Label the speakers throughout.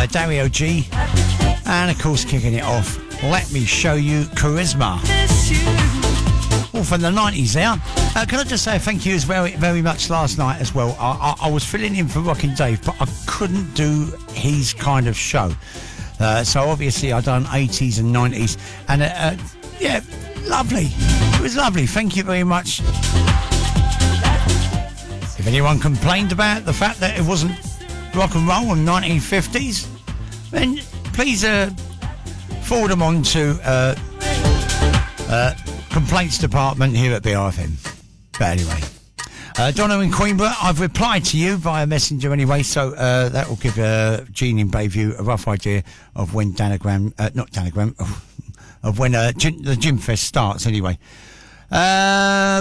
Speaker 1: Dario G. And, of course, kicking it off, Let Me Show You Charisma. All from the 90s there. Can I just say thank you very, very much last night as well. I was filling in for Rockin' Dave, but I couldn't do his kind of show. So obviously I done 80s and 90s. And, yeah, lovely. It was lovely. Thank you very much. If anyone complained about the fact that it wasn't rock and roll in 1950s, then please forward them on to complaints department here at BRFM. But anyway, Donna in Queenborough, I've replied to you via messenger anyway, so that will give Jean in Bayview a rough idea of when of when the Gym Fest starts anyway. Gary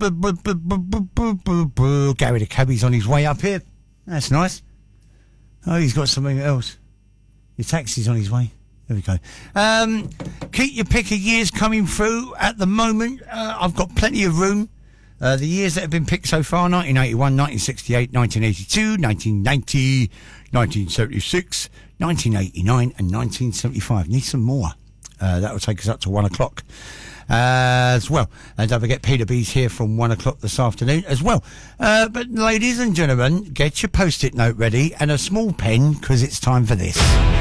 Speaker 1: the cabbie's on his way up here. That's nice. Oh, he's got something else. Your taxi's on his way. There we go. Keep your pick of years coming through at the moment. I've got plenty of room. The years that have been picked so far: 1981, 1968, 1982, 1990, 1976, 1989 and 1975. Need some more. That will take us up to 1 o'clock as well. And don't forget, Peter B's here from 1 o'clock this afternoon as well. But ladies and gentlemen, get your post-it note ready and a small pen, because it's time for this.